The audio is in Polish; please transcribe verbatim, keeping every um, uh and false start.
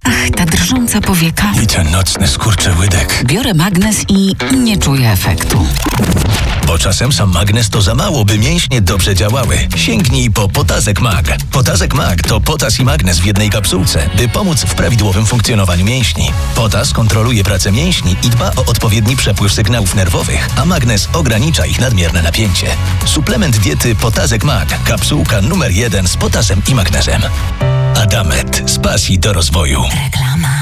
Ach, ta drżąca powieka. I ten nocny skurczyłydek. Biorę magnes i nie czuję efektu. Bo czasem sam magnes to za mało, by mięśnie dobrze działały. Sięgnij po Potazek Mag. Potazek Mag to potas i magnes w jednej kapsułce, by pomóc w prawidłowym funkcjonowaniu mięśni. Potas kontroluje pracę mięśni i dba o odpowiedni przepływ sygnałów nerwowych, a magnes ogranicza ich nadmierne napięcie. Suplement diety Potazek Mag. Kapsułka numer jeden z potasem i magnezem. Adamet. Z pasji do rozwoju. Reklama.